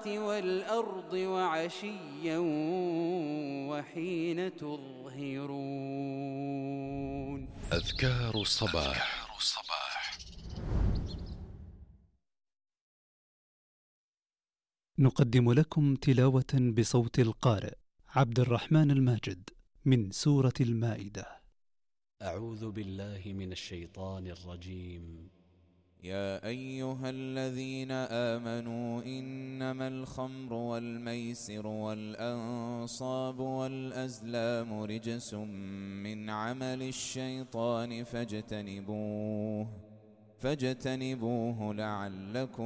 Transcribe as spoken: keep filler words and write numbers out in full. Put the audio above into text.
السماوات والأرض وعشيا وحين تظهرون. أذكار الصباح. نقدم لكم تلاوة بصوت القارئ عبد الرحمن الماجد من سورة المائدة. أعوذ بالله من الشيطان الرجيم. يا أيها الذين آمنوا إنما الخمر والميسر والأنصاب والأزلام رجس من عمل الشيطان فاجتنبوه فاجتنبوه لعلكم